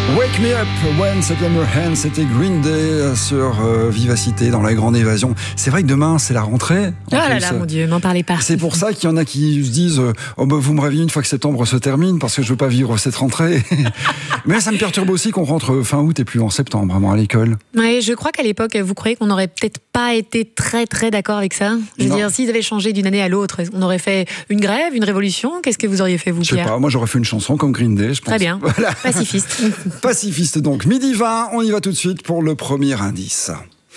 Wake Me Up When I Clap Your Hands, c'était Green Day sur Vivacité dans la Grande Évasion. C'est vrai que demain c'est la rentrée. Oh là là, mon Dieu, m'en parlez pas. C'est pour ça qu'il y en a qui se disent oh bah, vous me réveillez une fois que septembre se termine parce que je veux pas vivre cette rentrée. Mais ça me perturbe aussi qu'on rentre fin août et plus en septembre vraiment à l'école. Oui, je crois qu'à l'époque vous croyez qu'on n'aurait peut-être pas été très d'accord avec ça. Je veux dire, s'ils avaient changé d'une année à l'autre, on aurait fait une grève, une révolution. Qu'est-ce que vous auriez fait vous, Pierre? Je sais pas, moi j'aurais fait une chanson comme Green Day, je pense. Très bien, voilà. Pacifiste. Pacifiste donc, 12h20, on y va tout de suite pour le premier indice.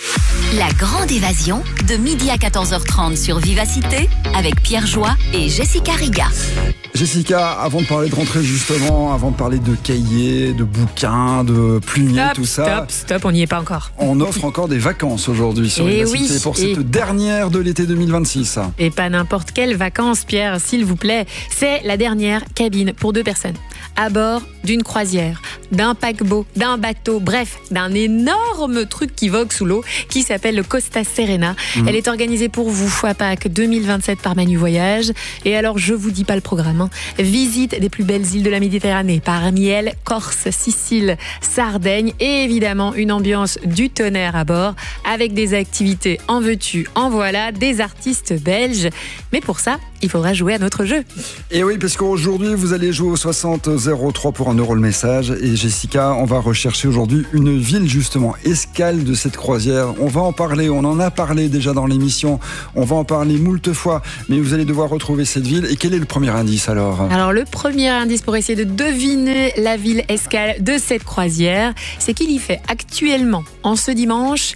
La Grande Évasion, de midi à 14h30 sur Vivacité, avec Pierre Joie et Jessica Riga. Jessica, avant de parler de rentrée justement, avant de parler de cahiers, de bouquins, de plumiers, tout ça... Stop, on n'y est pas encore. On offre encore des vacances aujourd'hui sur Vivacité pour cette dernière de l'été 2026. Et pas n'importe quelle vacances, Pierre, s'il vous plaît. C'est la dernière cabine pour 2 personnes, à bord d'une croisière, d'un paquebot, d'un bateau, bref, d'un énorme truc qui vogue sous l'eau, qui s'appelle le Costa Serena. Elle est organisée pour vous à Pâques 2027 par Manu Voyage. Et alors, je vous dis pas le programme. Visite des plus belles îles de la Méditerranée, parmi elles Corse, Sicile, Sardaigne et évidemment une ambiance du tonnerre à bord avec des activités en veux-tu, en voilà, des artistes belges. Mais pour ça, il faudra jouer à notre jeu. Et oui, parce qu'aujourd'hui, vous allez jouer au 60-03 pour 1 euro le message. Et Jessica, on va rechercher aujourd'hui une ville justement, escale de cette croisière. On va en parler, on en a parlé déjà dans l'émission. On va en parler moult fois, mais vous allez devoir retrouver cette ville. Et quel est le premier indice alors ? Alors le premier indice pour essayer de deviner la ville escale de cette croisière, c'est qu'il y fait actuellement, en ce dimanche,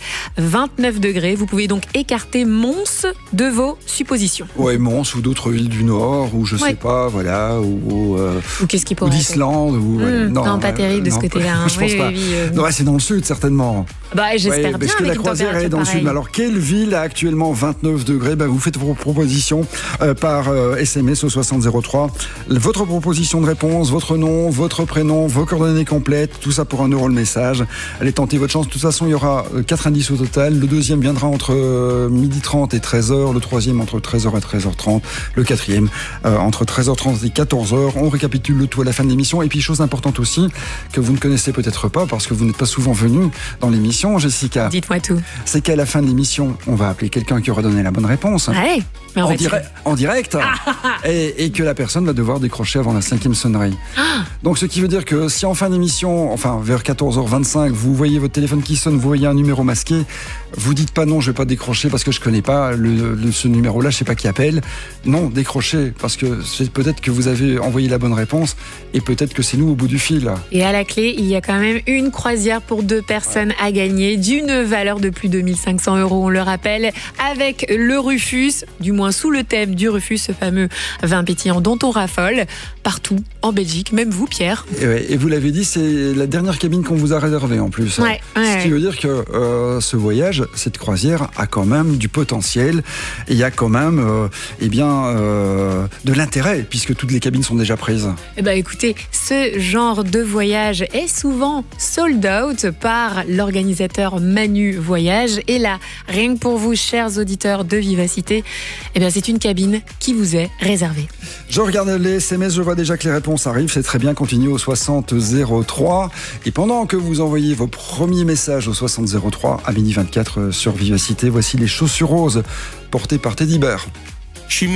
29 degrés. Vous pouvez donc écarter Mons de vos suppositions. Ouais, Mons ou d'autres villes du Nord, ou je sais pas, voilà, ou qu'est-ce qui pourrait d'Islande, ou non, pas terrible de ce côté-là. Hein. Je pense pas. Non, c'est dans le sud certainement. Bah, j'espère bien. Parce que la croisière est dans le sud. Mais alors, quelle ville a actuellement 29 degrés ? Vous faites vos propositions par SMS au 6003. Votre proposition de réponse, votre nom, votre prénom, vos coordonnées complètes, tout ça pour 1 euro le message. Allez tenter votre chance. De toute façon, il y aura 4 indices au total. Le deuxième viendra entre 12h30 et 13h. Le troisième entre 13h et 13h30. Le quatrième entre 13h30 et 14h. On récapitule le tout à la fin de l'émission. Et puis, chose importante aussi, que vous ne connaissez peut-être pas parce que vous n'êtes pas souvent venu dans l'émission, Jessica. Dites-moi tout. C'est qu'à la fin de l'émission, on va appeler quelqu'un qui aura donné la bonne réponse. Ouais, mais en direct. Et que la personne va devoir décrocher avant la 5e sonnerie. Donc, ce qui veut dire que si en fin d'émission, enfin vers 14h25, vous voyez votre téléphone qui sonne, vous voyez un numéro masqué, vous dites pas non, je vais pas décrocher parce que je connais pas ce numéro-là, je sais pas qui appelle. Non, décrochez parce que c'est peut-être que vous avez envoyé la bonne réponse et peut-être que c'est nous au bout du fil. Et à la clé, il y a quand même une croisière pour 2 personnes à gagner d'une valeur de plus de 1500 €, on le rappelle, avec le Rufus, du moins sous le thème du Rufus, ce fameux vin pétillant dont on raffole partout en Belgique, même vous, Pierre. Et vous l'avez dit, c'est la dernière cabine qu'on vous a réservée en plus. Ce qui veut dire que ce voyage, cette croisière a quand même du potentiel et il y a quand même de l'intérêt puisque toutes les cabines sont déjà prises. Écoutez, ce genre de voyage est souvent sold out par l'organisateur Manu Voyage. Et là, rien que pour vous, chers auditeurs de Vivacité, c'est une cabine qui vous est réservée. Je regarde les SMS, je vois déjà que les réponses arrivent. C'est très bien, continuez au 6003. Et pendant que vous envoyez vos premiers messages au 6003 à midi 24 sur Vivacité, voici les chaussures roses portées par Teddy Bear.